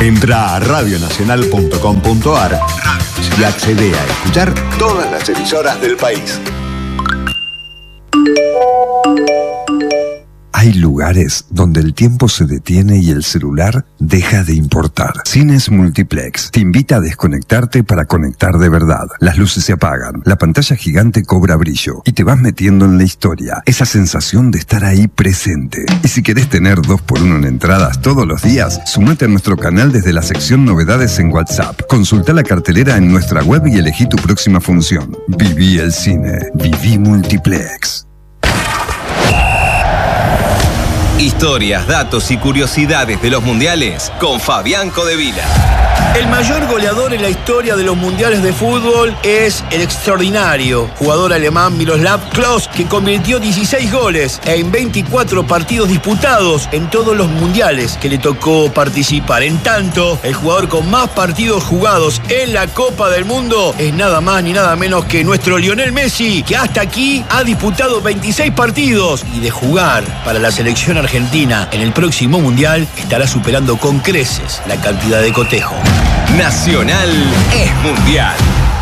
Entra a radionacional.com.ar y accede a escuchar todas las emisoras del país. Hay lugares donde el tiempo se detiene y el celular deja de importar. Cines Multiplex te invita a desconectarte para conectar de verdad. Las luces se apagan, la pantalla gigante cobra brillo y te vas metiendo en la historia. Esa sensación de estar ahí presente. Y si querés tener 2x1 en entradas todos los días, sumate a nuestro canal desde la sección Novedades en WhatsApp. Consulta la cartelera en nuestra web y elegí tu próxima función. Viví el cine. Viví Multiplex. Historias, datos y curiosidades de los mundiales con Fabián Codevila. El mayor goleador en la historia de los mundiales de fútbol es el extraordinario jugador alemán Miroslav Klose, que convirtió 16 goles en 24 partidos disputados en todos los mundiales que le tocó participar. En tanto, el jugador con más partidos jugados en la Copa del Mundo es nada más ni nada menos que nuestro Lionel Messi, que hasta aquí ha disputado 26 partidos y de jugar para la selección argentina en el próximo mundial estará superando con creces la cantidad de cotejo. Nacional es mundial.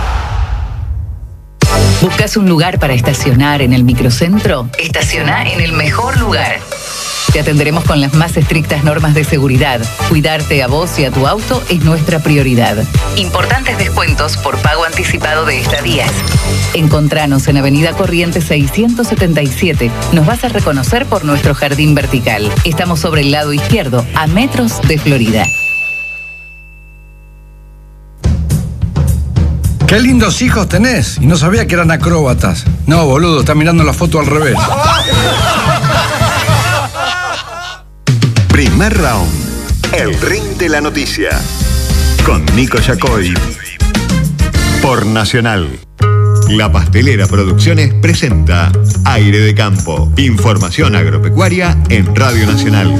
¿Buscas un lugar para estacionar en el microcentro? Estaciona en el mejor lugar. Te atenderemos con las más estrictas normas de seguridad. Cuidarte a vos y a tu auto es nuestra prioridad. Importantes descuentos por pago anticipado de estadías. Encontranos en Avenida Corrientes 677. Nos vas a reconocer por nuestro jardín vertical. Estamos sobre el lado izquierdo, a metros de Florida. ¡Qué lindos hijos tenés! Y no sabía que eran acróbatas. No, boludo, está mirando la foto al revés. Primer round. El ring de la noticia. Con Nico Yacoy. Por Nacional. La Pastelera Producciones presenta Aire de Campo. Información agropecuaria en Radio Nacional.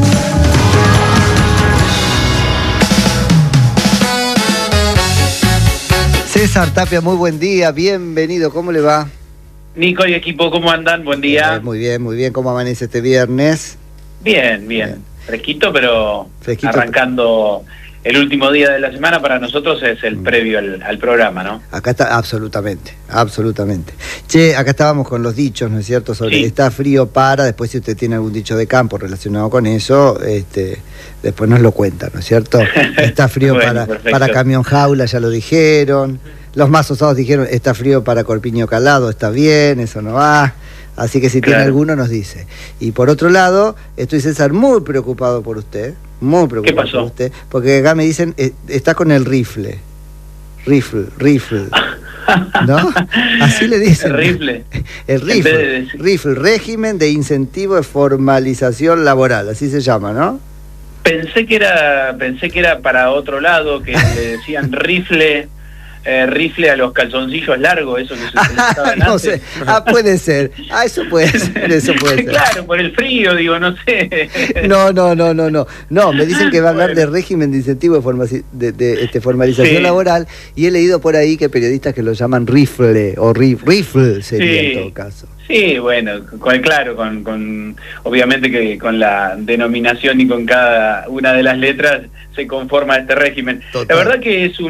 César Tapia, muy buen día, bienvenido, ¿cómo le va? Nico y equipo, ¿cómo andan? Buen día. Muy bien, ¿cómo amanece este viernes? Bien. Fresquito, pero arrancando el último día de la semana. Para nosotros es el previo al programa, ¿no? Acá está, absolutamente. Che, acá estábamos con los dichos, ¿no es cierto? Sobre sí. Está frío para, después si usted tiene algún dicho de campo relacionado con eso, después nos lo cuenta, ¿no es cierto? Está frío bueno, para camión jaula, ya lo dijeron. Los más osados dijeron, está frío para corpiño calado, está bien, eso no va. Así que si tiene alguno nos dice. Y por otro lado, estoy, César, muy preocupado por usted. Muy preocupado. ¿Qué pasó? Por usted, porque acá me dicen, está con el rifle. Rifle. ¿No? Así le dicen. El rifle, régimen de incentivo de formalización laboral, así se llama, ¿no? Pensé que era para otro lado, que le decían rifle a los calzoncillos largos, eso que se utilizaba no antes. Sé, puede ser, eso puede ser. Claro, por el frío, digo, no sé. No, me dicen que va a hablar de régimen de incentivo de formalización laboral, y he leído por ahí que periodistas que lo llaman rifle, o rifle sería en todo caso. Sí, bueno, con obviamente que con la denominación y con cada una de las letras se conforma este régimen. Total. La verdad que es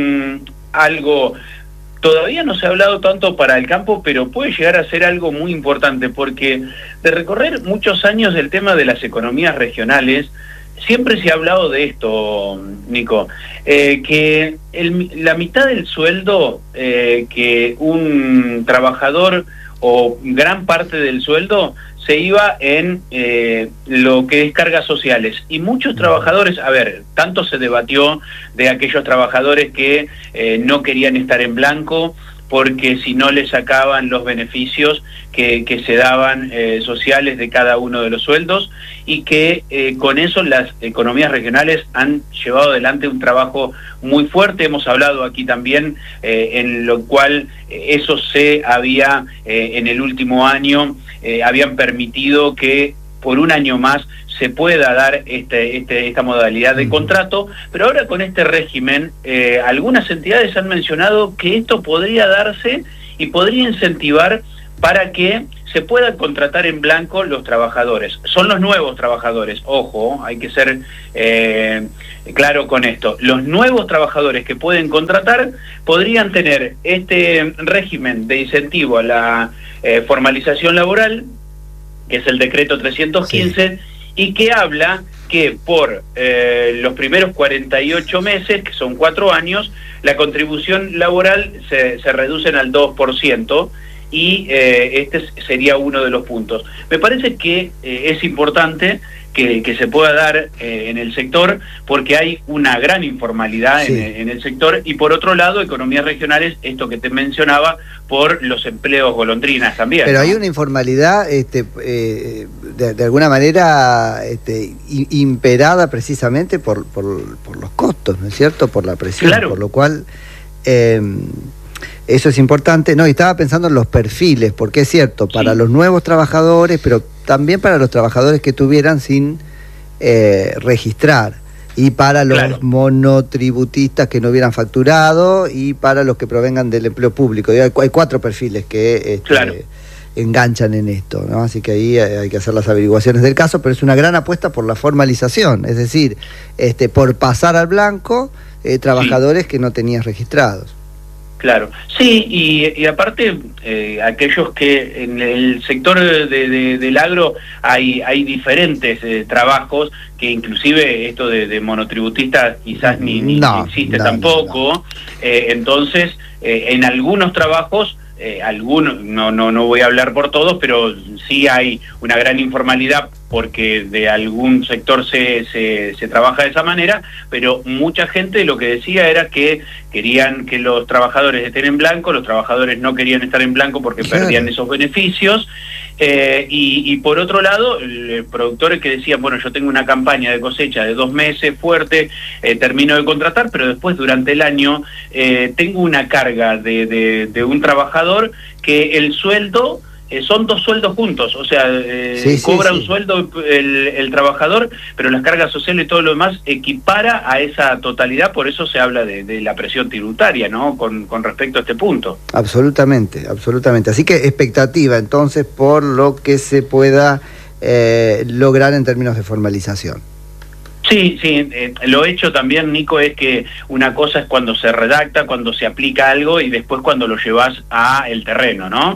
algo, todavía no se ha hablado tanto para el campo, pero puede llegar a ser algo muy importante, porque de recorrer muchos años el tema de las economías regionales, siempre se ha hablado de esto, Nico, que la mitad del sueldo que un trabajador, o gran parte del sueldo, se iba en lo que es cargas sociales. Y muchos trabajadores, tanto se debatió de aquellos trabajadores que no querían estar en blanco, porque si no le sacaban los beneficios que se daban sociales de cada uno de los sueldos, y que con eso las economías regionales han llevado adelante un trabajo muy fuerte. Hemos hablado aquí también en lo cual eso se había en el último año habían permitido que por un año más se pueda dar esta modalidad de contrato, pero ahora con este régimen algunas entidades han mencionado que esto podría darse y podría incentivar para que se puedan contratar en blanco los trabajadores. Son los nuevos trabajadores, ojo, hay que ser claro con esto. Los nuevos trabajadores que pueden contratar podrían tener este régimen de incentivo a la formalización laboral, que es el decreto 315, y que habla que por los primeros 48 meses, que son 4 años, la contribución laboral se reducen al 2%, y este sería uno de los puntos. Me parece que es importante que se pueda dar en el sector, porque hay una gran informalidad en el sector, y por otro lado, economías regionales, esto que te mencionaba, por los empleos golondrinas también. Pero ¿no? hay una informalidad de alguna manera imperada precisamente por los costos, ¿no es cierto? Por la presión, claro. Por lo cual eso es importante. No, y estaba pensando en los perfiles, porque es cierto, para los nuevos trabajadores, pero también para los trabajadores que tuvieran sin registrar, y para los monotributistas que no hubieran facturado, y para los que provengan del empleo público. Hay 4 perfiles que enganchan en esto, ¿no? Así que ahí hay que hacer las averiguaciones del caso, pero es una gran apuesta por la formalización, es decir, por pasar al blanco trabajadores que no tenías registrados. Claro, sí, y aparte aquellos que en el sector del agro hay diferentes trabajos, que inclusive esto de monotributistas quizás ni existe tampoco. Entonces, en algunos trabajos, no voy a hablar por todos, pero sí hay una gran informalidad, porque de algún sector se trabaja de esa manera, pero mucha gente lo que decía era que querían que los trabajadores estén en blanco, los trabajadores no querían estar en blanco porque perdían esos beneficios, y por otro lado, productores que decían, bueno, yo tengo una campaña de cosecha de 2 meses fuerte, termino de contratar, pero después durante el año tengo una carga de un trabajador que el sueldo... son 2 sueldos juntos, o sea, cobra un sueldo el trabajador, pero las cargas sociales y todo lo demás equipara a esa totalidad, por eso se habla de la presión tributaria, ¿no? Con respecto a este punto. Absolutamente, absolutamente. Así que expectativa, entonces, por lo que se pueda lograr en términos de formalización. Sí, lo hecho también, Nico, es que una cosa es cuando se redacta, cuando se aplica algo, y después cuando lo llevas a el terreno, ¿no?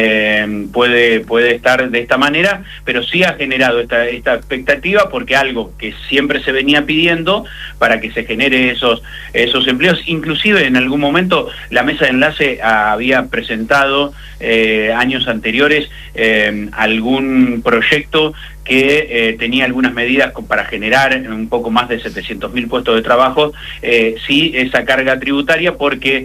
Puede estar de esta manera, pero sí ha generado esta expectativa, porque algo que siempre se venía pidiendo para que se genere esos empleos. Inclusive en algún momento la mesa de enlace había presentado años anteriores algún proyecto que tenía algunas medidas para generar un poco más de 700.000 puestos de trabajo, sí, esa carga tributaria, porque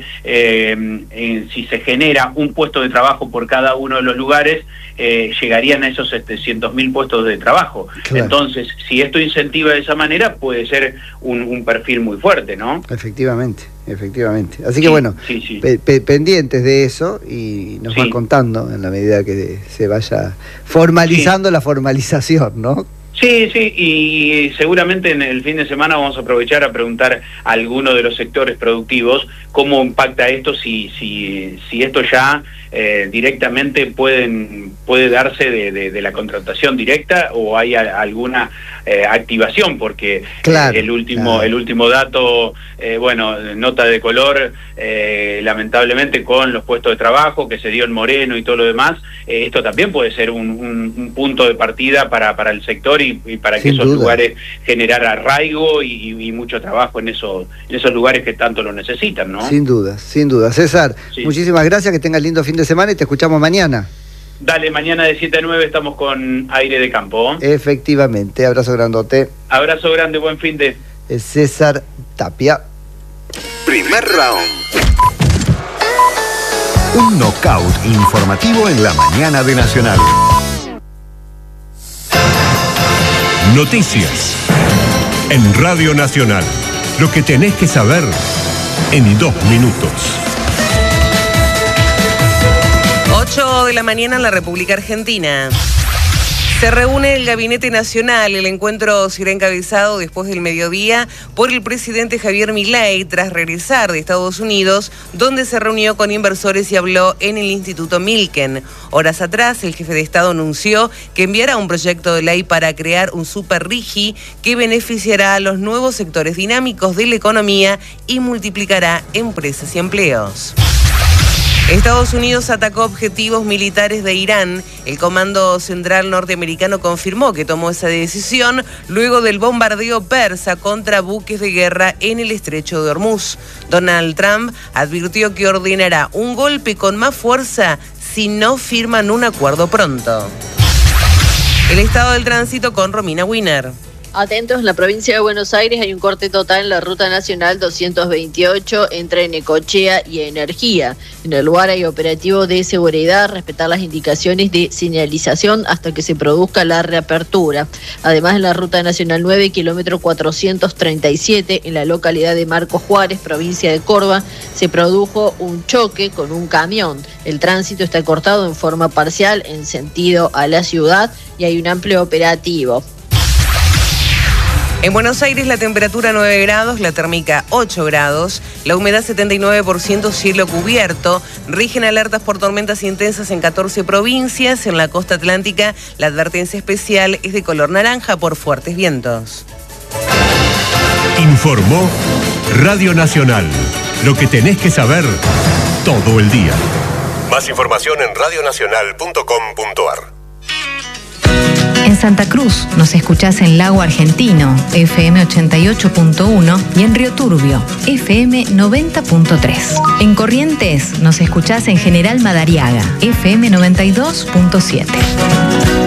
si se genera un puesto de trabajo por cada uno de los lugares, llegarían a esos 700.000 puestos de trabajo. Claro. Entonces, si esto incentiva de esa manera, puede ser un perfil muy fuerte, ¿no? Efectivamente. Así que bueno, pendientes de eso, y nos van contando en la medida que se vaya formalizando la formalización, ¿no? Sí, y seguramente en el fin de semana vamos a aprovechar a preguntar a alguno de los sectores productivos cómo impacta esto, si esto ya directamente puede darse de la contratación directa, o hay alguna activación, porque el último dato, nota de color, lamentablemente, con los puestos de trabajo que se dio en Moreno y todo lo demás, esto también puede ser un punto de partida para el sector, y para que esos lugares generar arraigo y mucho trabajo en esos lugares que tanto lo necesitan, ¿no? Sin duda. César, muchísimas gracias, que tengas lindo fin de semana, y te escuchamos mañana. Dale, mañana de 7 a 9 estamos con Aire de Campo. Efectivamente, abrazo grandote. Abrazo grande, buen fin de... César Tapia. Primer round. Un knockout informativo en la mañana de Nacional. Noticias en Radio Nacional. Lo que tenés que saber en 2 minutos. 8 de la mañana en la República Argentina. Se reúne el Gabinete Nacional. El encuentro será encabezado después del mediodía por el presidente Javier Milei, tras regresar de Estados Unidos, donde se reunió con inversores y habló en el Instituto Milken. Horas atrás, el jefe de Estado anunció que enviará un proyecto de ley para crear un super RIGI que beneficiará a los nuevos sectores dinámicos de la economía y multiplicará empresas y empleos. Estados Unidos atacó objetivos militares de Irán. El Comando Central norteamericano confirmó que tomó esa decisión luego del bombardeo persa contra buques de guerra en el estrecho de Hormuz. Donald Trump advirtió que ordenará un golpe con más fuerza si no firman un acuerdo pronto. El estado del tránsito con Romina Wiener. Atentos, en la provincia de Buenos Aires hay un corte total en la Ruta Nacional 228 entre Necochea y Energía. En el lugar hay operativo de seguridad, respetar las indicaciones de señalización hasta que se produzca la reapertura. Además, en la Ruta Nacional 9, kilómetro 437, en la localidad de Marcos Juárez, provincia de Córdoba, se produjo un choque con un camión. El tránsito está cortado en forma parcial en sentido a la ciudad y hay un amplio operativo. En Buenos Aires la temperatura 9 grados, la térmica 8 grados, la humedad 79%, cielo cubierto. Rigen alertas por tormentas intensas en 14 provincias. En la costa atlántica la advertencia especial es de color naranja por fuertes vientos. Informó Radio Nacional. Lo que tenés que saber todo el día. Más información en radionacional.com.ar. En Santa Cruz nos escuchás en Lago Argentino, FM 88.1 y en Río Turbio, FM 90.3. En Corrientes nos escuchás en General Madariaga, FM 92.7.